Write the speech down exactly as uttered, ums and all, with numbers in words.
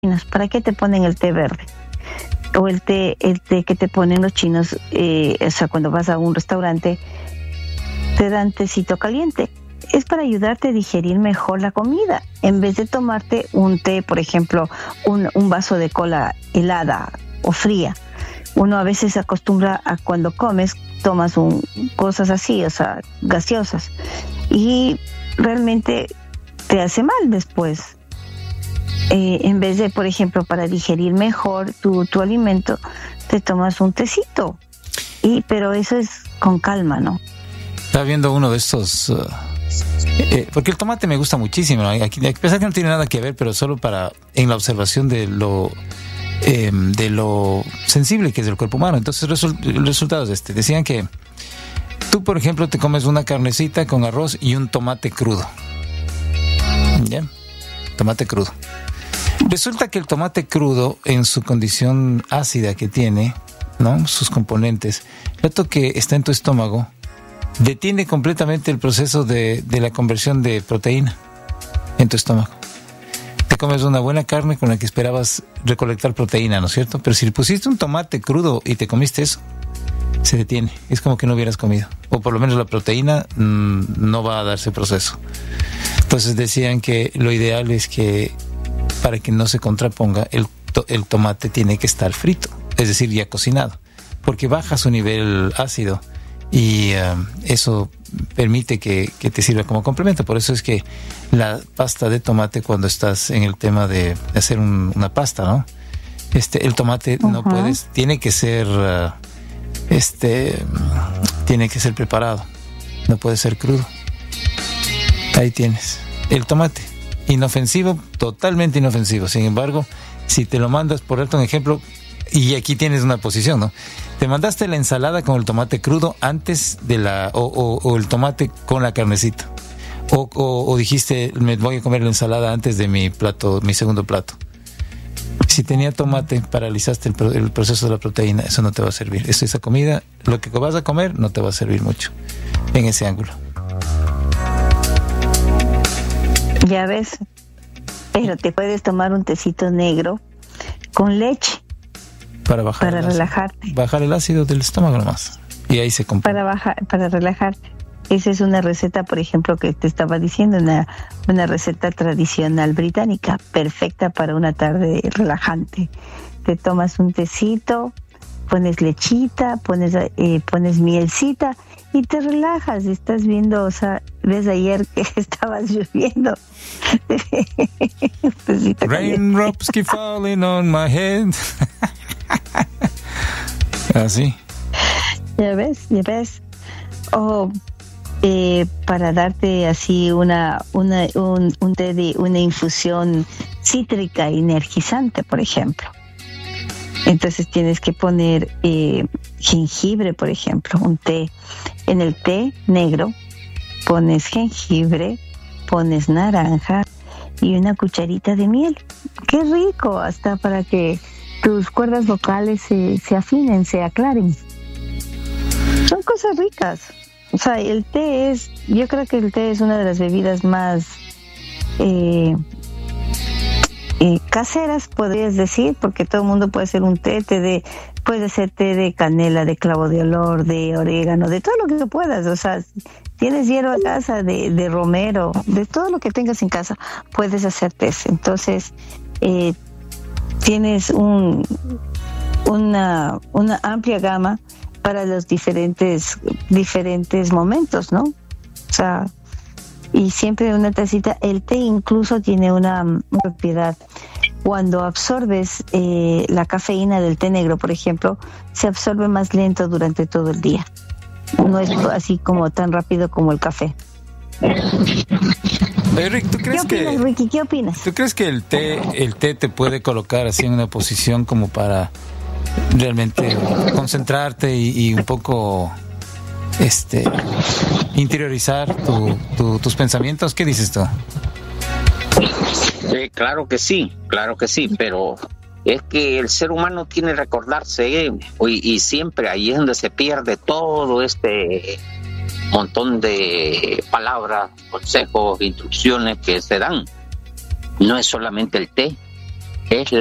¿Para qué te ponen el té verde? O el té, el té que te ponen los chinos, eh, o sea, cuando vas a un restaurante, te dan tecito caliente. Es para ayudarte a digerir mejor la comida. En vez de tomarte un té, por ejemplo, un, un vaso de cola helada o fría. Uno a veces se acostumbra a cuando comes, tomas un, cosas así, o sea, gaseosas. Y realmente te hace mal después. Eh, en vez de, por ejemplo, para digerir mejor tu, tu alimento, te tomas un tecito. Y, pero eso es con calma, ¿no? Estaba viendo uno de estos... Uh, eh, porque el tomate me gusta muchísimo, ¿no? Aquí, a pesar que no tiene nada que ver, pero solo para en la observación de lo... Eh, de lo sensible que es el cuerpo humano. Entonces resul- el resultado es este. Decían que tú, por ejemplo, te comes una carnecita con arroz y un tomate crudo. ¿Ya? Tomate crudo. Resulta que el tomate crudo, en su condición ácida que tiene, ¿no? Sus componentes, el dato que está en tu estómago, detiene completamente el proceso de, de la conversión de proteína en tu estómago. Te comes una buena carne con la que esperabas recolectar proteína, ¿no es cierto? Pero si le pusiste un tomate crudo y te comiste eso, se detiene. Es como que no hubieras comido. O por lo menos la proteína mmm, no va a darse proceso. Entonces decían que lo ideal es que, para que no se contraponga, el, to- el tomate tiene que estar frito, es decir, ya cocinado, porque baja su nivel ácido y uh, eso permite que, que te sirva como complemento. Por eso es que la pasta de tomate, cuando estás en el tema de hacer un, una pasta, ¿no? Este, el tomate uh-huh. no puedes, tiene que ser, uh, este, tiene que ser preparado, no puede ser crudo. Ahí tienes el tomate, inofensivo, totalmente inofensivo. Sin embargo, si te lo mandas, por darte un ejemplo, y aquí tienes una posición, ¿no? Te mandaste la ensalada con el tomate crudo antes de la, o, o, o el tomate con la carnecita, o, o, o dijiste, me voy a comer la ensalada antes de mi plato, mi segundo plato. Si tenía tomate, paralizaste el, el proceso de la proteína, eso no te va a servir. Eso, esa comida, lo que vas a comer, no te va a servir mucho en ese ángulo. Ya ves, pero te puedes tomar un tecito negro con leche. Para bajar para el relajarte. Ácido, bajar el ácido del estómago nomás. Y ahí se compone. Para bajar, para relajarte. Esa es una receta, por ejemplo, que te estaba diciendo, una, una receta tradicional británica, perfecta para una tarde relajante. Te tomas un tecito, pones lechita, pones, eh, pones mielcita y te relajas. Estás viendo, o sea, ves ayer que estabas lloviendo. Raindrops keep falling on my head. Así. Ya ves, ya ves. O eh, para darte así una, una un, un té de una infusión cítrica energizante, por ejemplo. Entonces tienes que poner eh, jengibre, por ejemplo, un té. En el té negro pones jengibre, pones naranja y una cucharita de miel. ¡Qué rico! Hasta para que tus cuerdas vocales se, se afinen, se aclaren. Son cosas ricas. O sea, el té es, yo creo que el té es una de las bebidas más eh, eh, caseras, podrías decir, porque todo el mundo puede hacer un té, té de, puede hacer té de canela, de clavo de olor, de orégano, de todo lo que puedas. O sea, tienes hierba en casa, de, de romero, de todo lo que tengas en casa, puedes hacer té. Entonces, eh, tienes un, una, una amplia gama para los diferentes diferentes momentos, ¿no? O sea, y siempre una tacita. El té incluso tiene una, una propiedad. Cuando absorbes eh, la cafeína del té negro, por ejemplo, se absorbe más lento durante todo el día. No es así como tan rápido como el café. Oye, Rick, ¿tú crees ¿Qué opinas, que, Ricky? ¿Qué opinas? ¿Tú crees que el té, el té te puede colocar así en una posición como para realmente concentrarte y, y un poco este interiorizar tu, tu, tus pensamientos? ¿Qué dices tú? Eh, claro que sí, claro que sí, pero es que el ser humano tiene que recordarse eh, y, y siempre ahí es donde se pierde todo este montón de palabras, consejos, instrucciones que se dan. No es solamente el té, es